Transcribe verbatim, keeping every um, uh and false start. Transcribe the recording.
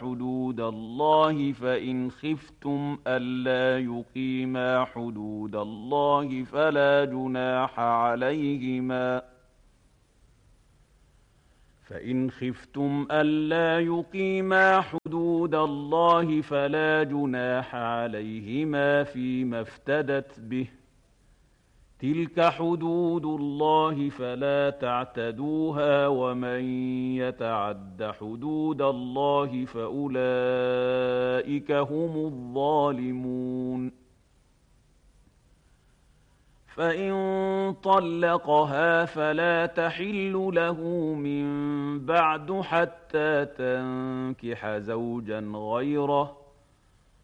حدود الله فإن خفتم ألا يقيما حدود الله فلا جناح عليهما فإن خفتم ألا يقيما حدود الله فلا جناح عليهما فيما افتدت به تلك حدود الله فلا تعتدوها ومن يتعد حدود الله فأولئك هم الظالمون فإن طلقها فلا تحل له من بعد حتى تنكح زوجا غيره